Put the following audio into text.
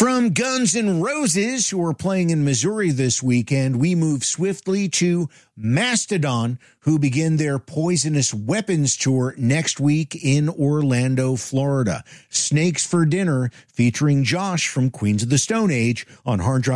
From Guns N' Roses, who are playing in Missouri this weekend, we move swiftly to Mastodon, who begin their Poisonous Weapons tour next week in Orlando, Florida. Snakes for Dinner, featuring Josh from Queens of the Stone Age on Hard Drive.